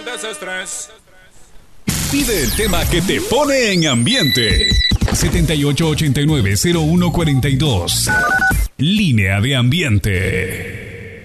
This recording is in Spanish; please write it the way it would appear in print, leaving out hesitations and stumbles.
desestrés. Pide el tema que te pone en ambiente. 7889-0142. Línea de ambiente.